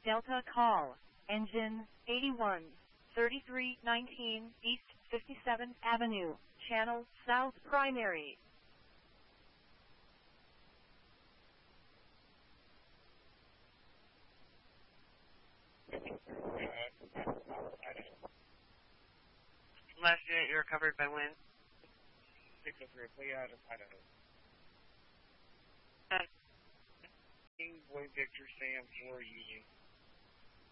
Delta call, engine 81, 3319 East 57th Avenue, channel South Primary. Last unit, you were covered by wind. 603, play out of Idaho. Boy Victor Sam 4 using